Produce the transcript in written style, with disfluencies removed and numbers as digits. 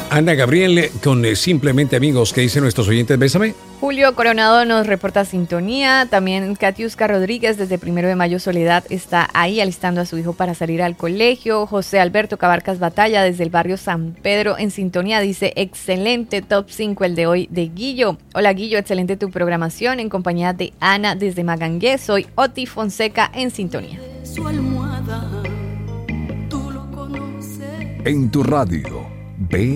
Ana Gabriel con Simplemente Amigos. ¿Qué dicen nuestros oyentes? Bésame. Julio Coronado nos reporta sintonía. También Katiuska Rodríguez desde 1 de Mayo Soledad está ahí alistando a su hijo para salir al colegio. José Alberto Cabarcas Batalla desde el barrio San Pedro en sintonía dice: excelente top 5 el de hoy de Guillo. Hola Guillo, excelente tu programación en compañía de Ana desde Magangué. Soy Oti Fonseca en sintonía. En tu radio,